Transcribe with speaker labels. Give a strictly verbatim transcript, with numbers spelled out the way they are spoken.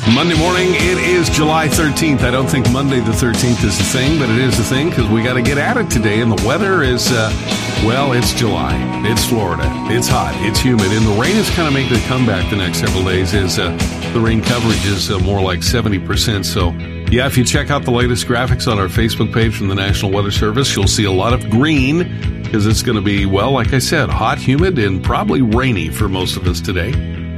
Speaker 1: Monday morning, it is July thirteenth. I don't think Monday the thirteenth is a thing, but it is a thing because we got to get at it today. And the weather is, uh, well, it's July. It's Florida. It's hot. It's humid. And the rain is kind of making a comeback the next several days as uh, the rain coverage is uh, more like seventy percent. So, yeah, if you check out the latest graphics on our Facebook page from the National Weather Service, you'll see a lot of green because it's going to be, well, like I said, hot, humid, and probably rainy for most of us today.